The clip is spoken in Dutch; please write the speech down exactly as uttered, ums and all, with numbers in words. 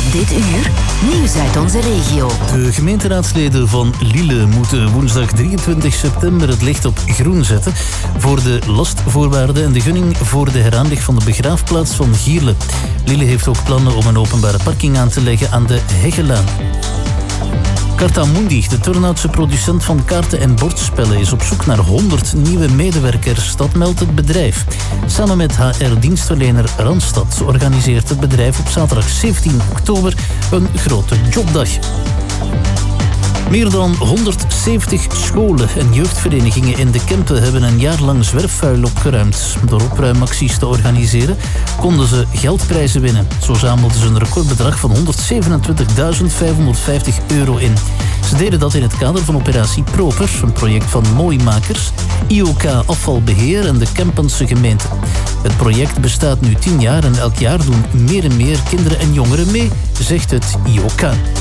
Dit uur, nieuws uit onze regio. De gemeenteraadsleden van Lille moeten woensdag drieëntwintig september het licht op groen zetten voor de lastvoorwaarden en de gunning voor de heraanleg van de begraafplaats van Gierle. Lille heeft ook plannen om een openbare parking aan te leggen aan de Heggelaan. Carta Mundi, de Turnhoutse producent van kaarten en bordspellen, is op zoek naar honderd nieuwe medewerkers. Dat meldt het bedrijf. Samen met H R-dienstverlener Randstad organiseert het bedrijf op zaterdag zeventien oktober een grote jobdag. Meer dan honderdzeventig scholen en jeugdverenigingen in de Kempen hebben een jaar lang zwerfvuil opgeruimd. Door opruimacties te organiseren konden ze geldprijzen winnen. Zo zamelden ze een recordbedrag van honderdzevenentwintigduizend vijfhonderdvijftig euro in. Ze deden dat in het kader van operatie Proper, een project van Mooimakers, I O K Afvalbeheer en de Kempense gemeente. Het project bestaat nu tien jaar en elk jaar doen meer en meer kinderen en jongeren mee, zegt het I O K.